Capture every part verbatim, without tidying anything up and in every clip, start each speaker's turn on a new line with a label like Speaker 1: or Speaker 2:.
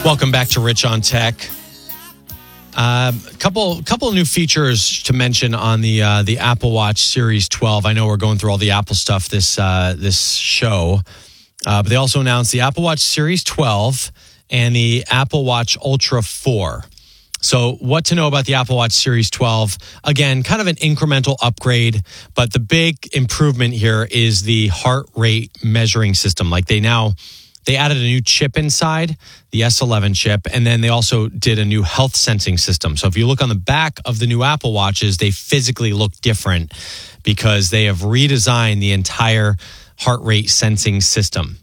Speaker 1: Welcome back to Rich on Tech. A uh, couple couple of new features to mention on the uh, the Apple Watch Series twelve. I know we're going through all the Apple stuff this uh, this show, uh, but they also announced the Apple Watch Series twelve and the Apple Watch Ultra four. So what to know about the Apple Watch Series twelve? Again, kind of an incremental upgrade, but the big improvement here is the heart rate measuring system. Like they now... They added a new chip inside, the S eleven chip, and then they also did a new health sensing system. So if you look on the back of the new Apple Watches, they physically look different because they have redesigned the entire heart rate sensing system.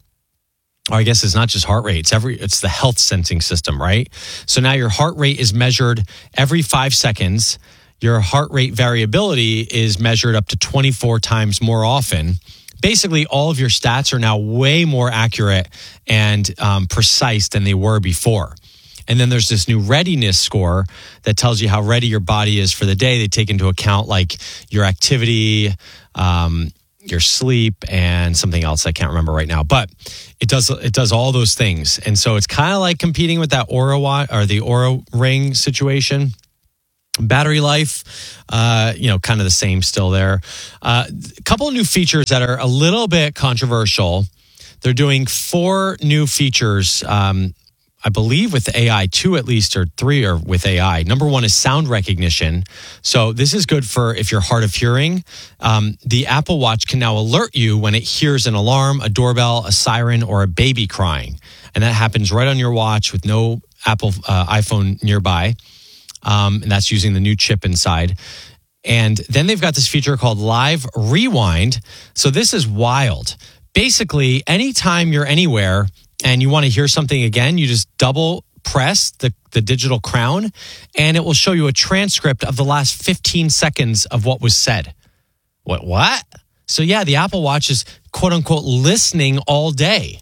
Speaker 1: Or I guess it's not just heart rate, it's every it's the health sensing system, right? So now your heart rate is measured every five seconds. Your heart rate variability is measured up to twenty-four times more often. Basically, all of your stats are now way more accurate and um, precise than they were before. And then there's this new readiness score that tells you how ready your body is for the day. They take into account like your activity, um, your sleep, and something else I can't remember right now. But it does it does all those things, and so it's kind of like competing with that Oura Watch or the Oura Ring situation. Battery life, uh, you know, kind of the same still there. Uh, a couple of new features that are a little bit controversial. They're doing four new features, um, I believe with A I, two at least, or three are with A I. Number one is sound recognition. So this is good for if you're hard of hearing. Um, the Apple Watch can now alert you when it hears an alarm, a doorbell, a siren, or a baby crying. And that happens right on your watch with no Apple uh, iPhone nearby. Um, and that's using the new chip inside. And then they've got this feature called Live Rewind. So this is wild. Basically, anytime you're anywhere and you want to hear something again, you just double press the, the digital crown and it will show you a transcript of the last fifteen seconds of what was said. What, what? So yeah, the Apple Watch is quote unquote listening all day.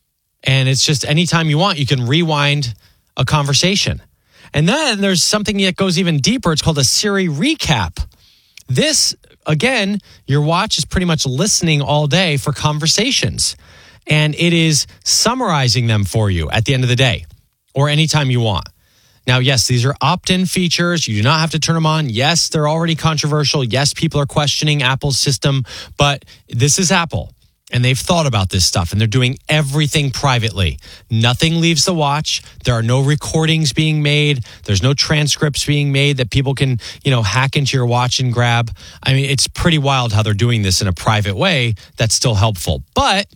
Speaker 1: And it's just anytime you want, you can rewind a conversation. And then there's something that goes even deeper. It's called a Siri recap. This, again, your watch is pretty much listening all day for conversations. And it is summarizing them for you at the end of the day or anytime you want. Now, yes, these are opt-in features. You do not have to turn them on. Yes, they're already controversial. Yes, people are questioning Apple's system. But this is Apple. And they've thought about this stuff, and they're doing everything privately. Nothing leaves the watch. There are no recordings being made. There's no transcripts being made that people can, you know, hack into your watch and grab. I mean, it's pretty wild how they're doing this in a private way that's still helpful. But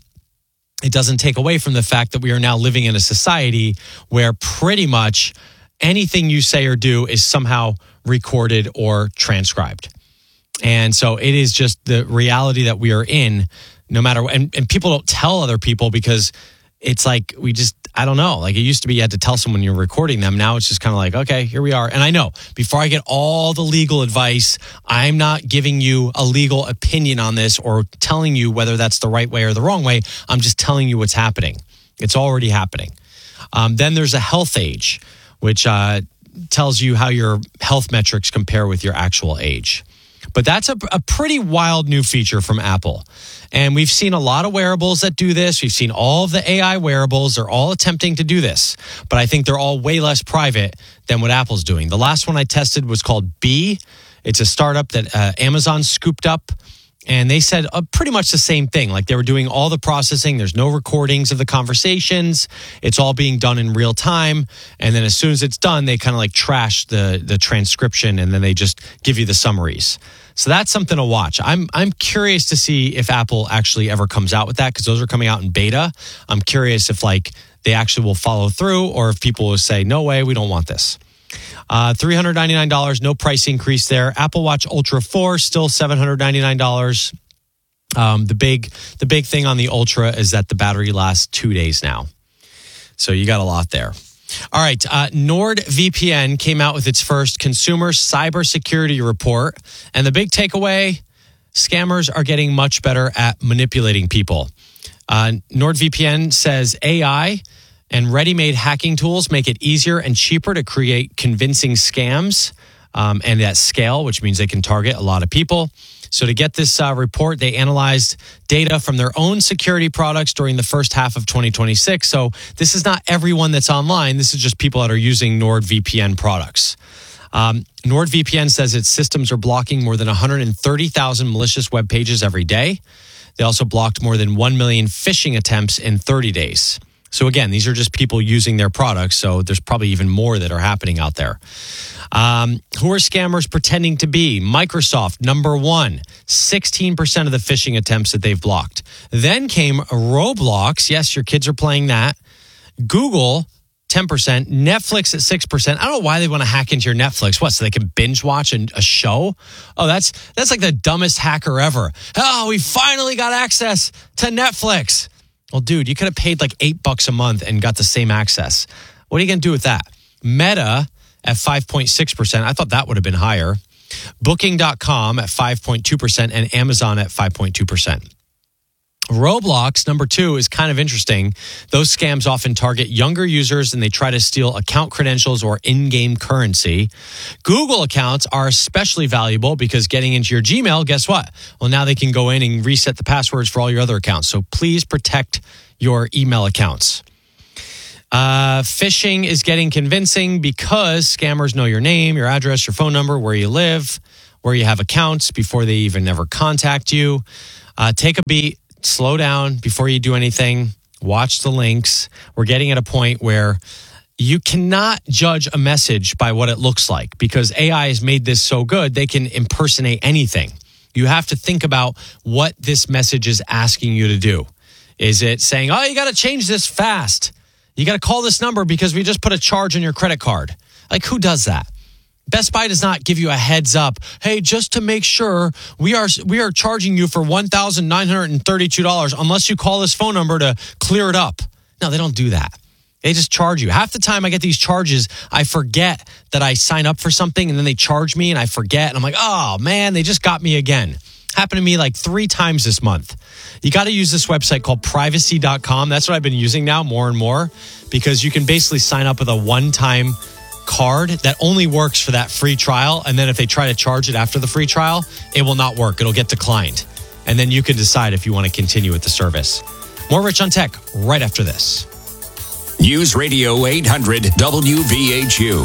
Speaker 1: it doesn't take away from the fact that we are now living in a society where pretty much anything you say or do is somehow recorded or transcribed. And so it is just the reality that we are in. No matter what, and, and people don't tell other people because it's like we just, I don't know. Like it used to be you had to tell someone you're recording them. Now it's just kind of like, okay, here we are. And I know before I get all the legal advice, I'm not giving you a legal opinion on this or telling you whether that's the right way or the wrong way. I'm just telling you what's happening. It's already happening. Um, then there's a health age, which uh, tells you how your health metrics compare with your actual age. But that's a, a pretty wild new feature from Apple. And we've seen a lot of wearables that do this. We've seen all of the A I wearables. They're all attempting to do this. But I think they're all way less private than what Apple's doing. The last one I tested was called Bee. It's a startup that uh, Amazon scooped up. And they said uh, pretty much the same thing. Like they were doing all the processing. There's no recordings of the conversations. It's all being done in real time. And then as soon as it's done, they kind of like trash the, the transcription and then they just give you the summaries. So that's something to watch. I'm I'm curious to see if Apple actually ever comes out with that because those are coming out in beta. I'm curious if like they actually will follow through or if people will say, no way, we don't want this. Uh, three hundred ninety-nine dollars, no price increase there. Apple Watch Ultra four, still seven hundred ninety-nine dollars. Um, the big the big thing on the Ultra is that the battery lasts two days now. So you got a lot there. All right, uh, NordVPN came out with its first consumer cybersecurity report. And the big takeaway, scammers are getting much better at manipulating people. Uh, NordVPN says A I and ready-made hacking tools make it easier and cheaper to create convincing scams. um, and at scale, which means they can target a lot of people. So to get this uh, report, they analyzed data from their own security products during the first half of twenty twenty-six. So this is not everyone that's online. This is just people that are using NordVPN products. Um, NordVPN says its systems are blocking more than one hundred thirty thousand malicious web pages every day. They also blocked more than one million phishing attempts in thirty days. So again, these are just people using their products. So there's probably even more that are happening out there. Um, who are scammers pretending to be? Microsoft, number one, sixteen percent of the phishing attempts that they've blocked. Then came Roblox. Yes, your kids are playing that. Google, ten percent. Netflix at six percent. I don't know why they want to hack into your Netflix. What, so they can binge watch a, a show? Oh, that's that's like the dumbest hacker ever. Oh, we finally got access to Netflix. Well, dude, you could have paid like eight bucks a month and got the same access. What are you going to do with that? Meta at five point six percent. I thought that would have been higher. Booking dot com at five point two percent and Amazon at five point two percent. Roblox, number two, is kind of interesting. Those scams often target younger users and they try to steal account credentials or in-game currency. Google accounts are especially valuable because getting into your Gmail, guess what? Well, now they can go in and reset the passwords for all your other accounts. So please protect your email accounts. Uh, phishing is getting convincing because scammers know your name, your address, your phone number, where you live, where you have accounts before they even ever contact you. Uh, take a beat. Slow down before you do anything. Watch the links. We're getting at a point where you cannot judge a message by what it looks like because A I has made this so good, they can impersonate anything. You have to think about what this message is asking you to do. Is it saying, oh, you got to change this fast. You got to call this number because we just put a charge on your credit card. Like, who does that? Best Buy does not give you a heads up. Hey, just to make sure, we are we are charging you for one thousand nine hundred thirty-two dollars unless you call this phone number to clear it up. No, they don't do that. They just charge you. Half the time I get these charges, I forget that I sign up for something and then they charge me and I forget. And I'm like, oh, man, they just got me again. Happened to me like three times this month. You got to use this website called privacy dot com. That's what I've been using now more and more because you can basically sign up with a one-time card that only works for that free trial. And then if they try to charge it after the free trial, it will not work. It'll get declined. And then you can decide if you want to continue with the service. More Rich on Tech right after this.
Speaker 2: News Radio eight hundred W V H U.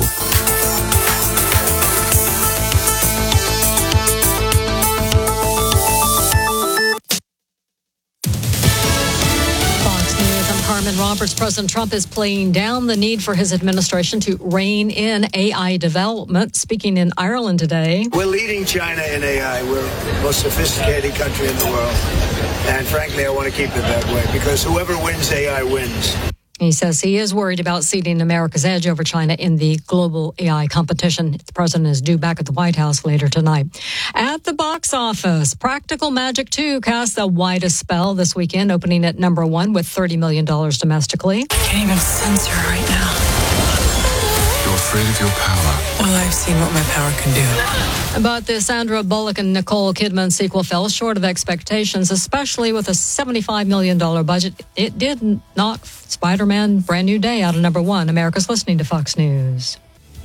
Speaker 3: Carmen Roberts. President Trump is playing down the need for his administration to rein in A I development. Speaking in Ireland today.
Speaker 4: We're leading China in A I. We're the most sophisticated country in the world. And frankly, I want to keep it that way because whoever wins A I wins.
Speaker 3: He says he is worried about ceding America's edge over China in the global A I competition. The president is due back at the White House later tonight. At the box office, Practical Magic two cast the widest spell this weekend, opening at number one with thirty million dollars domestically.
Speaker 5: I can't even sense her right now.
Speaker 6: You're afraid of your power.
Speaker 5: Well, I've seen what my power can do.
Speaker 3: But the Sandra Bullock and Nicole Kidman sequel fell short of expectations, especially with a seventy-five million dollars budget. It did knock Spider-Man Brand New Day out of number one. America's listening to Fox News.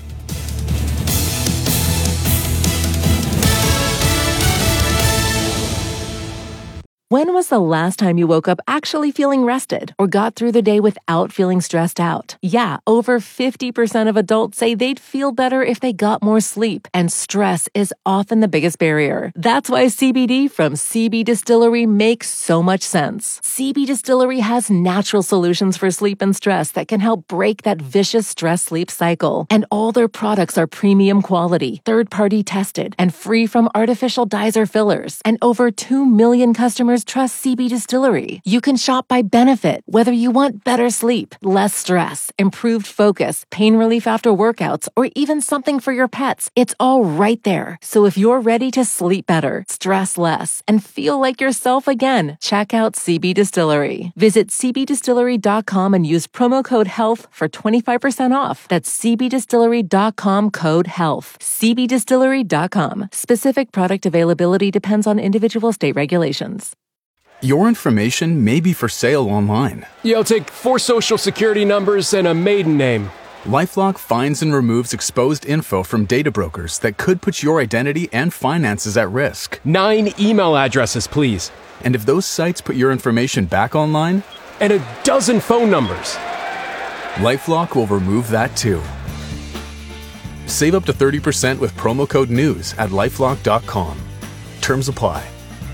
Speaker 7: When was the last time you woke up actually feeling rested or got through the day without feeling stressed out? Yeah, over fifty percent of adults say they'd feel better if they got more sleep, and stress is often the biggest barrier. That's why C B D from C B Distillery makes so much sense. C B Distillery has natural solutions for sleep and stress that can help break that vicious stress-sleep cycle. And all their products are premium quality, third-party tested, and free from artificial dyes or fillers. And over two million customers trust C B Distillery. You can shop by benefit, whether you want better sleep, less stress, improved focus, pain relief after workouts, or even something for your pets. It's all right there. So if you're ready to sleep better, stress less, and feel like yourself again, check out C B Distillery. Visit c b distillery dot com and use promo code HEALTH for twenty-five percent off. That's c b distillery dot com code HEALTH. c b distillery dot com. Specific product availability depends on individual state regulations.
Speaker 6: Your information may be for sale online.
Speaker 8: Yeah, I'll take four social security numbers and a maiden name.
Speaker 6: LifeLock finds and removes exposed info from data brokers that could put your identity and finances at risk.
Speaker 8: Nine email addresses, please.
Speaker 6: And if those sites put your information back online?
Speaker 8: And a dozen phone numbers.
Speaker 6: LifeLock will remove that too. Save up to thirty percent with promo code NEWS at lifelock dot com. Terms apply.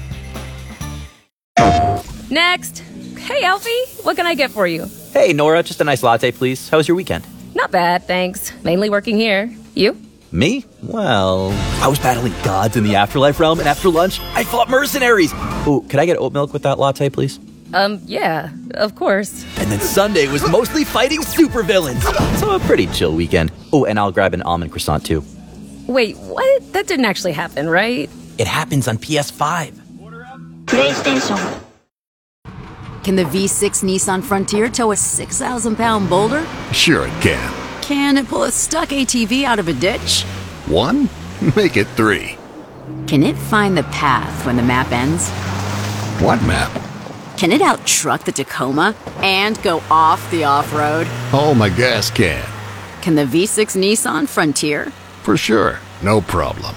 Speaker 9: Next. Hey, Alfie, what can I get for you?
Speaker 10: Hey, Nora, just a nice latte, please. How was your weekend?
Speaker 9: Not bad, thanks. Mainly working here. You?
Speaker 10: Me? Well, I was battling gods in the afterlife realm, and after lunch, I fought mercenaries. Ooh, could I get oat milk with that latte, please?
Speaker 9: Um, yeah, of course.
Speaker 10: And then Sunday was mostly fighting supervillains. So a pretty chill weekend. Oh, and I'll grab an almond croissant, too.
Speaker 9: Wait, what? That didn't actually happen, right?
Speaker 10: It happens on P S five.
Speaker 11: PlayStation. Can the V six Nissan Frontier tow a six thousand pound boulder?
Speaker 12: Sure it can.
Speaker 11: Can it pull a stuck A T V out of a ditch?
Speaker 12: One? Make it three.
Speaker 11: Can it find the path when the map ends?
Speaker 12: What map?
Speaker 11: Can it out-truck the Tacoma and go off the off-road?
Speaker 12: Oh, my gas can.
Speaker 11: Can the V six Nissan Frontier?
Speaker 12: For sure. No problem.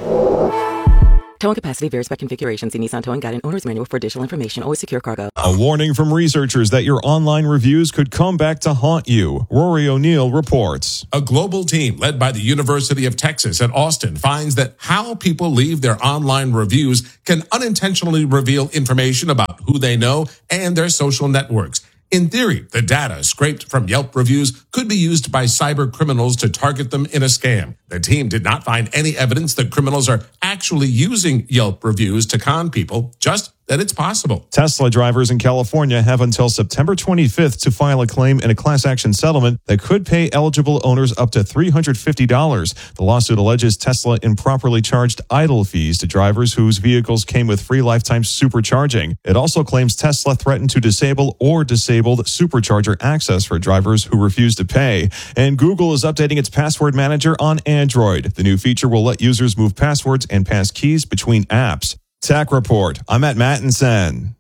Speaker 13: Towing capacity varies by configuration. See Nissan Towing Guide and Owner's Manual for additional information. Always secure cargo.
Speaker 14: A warning from researchers that your online reviews could come back to haunt you. Rory O'Neill reports.
Speaker 15: A global team led by the University of Texas at Austin finds that how people leave their online reviews can unintentionally reveal information about who they know and their social networks. In theory, the data scraped from Yelp reviews could be used by cyber criminals to target them in a scam. The team did not find any evidence that criminals are actually using Yelp reviews to con people, just that it's possible.
Speaker 14: Tesla drivers in California have until September twenty-fifth to file a claim in a class action settlement that could pay eligible owners up to three hundred fifty dollars. The lawsuit alleges Tesla improperly charged idle fees to drivers whose vehicles came with free lifetime supercharging. It also claims Tesla threatened to disable or disabled supercharger access for drivers who refused to pay. And Google is updating its password manager on Android. The new feature will let users move passwords and pass keys between apps. Tech Report. I'm at Mattinson.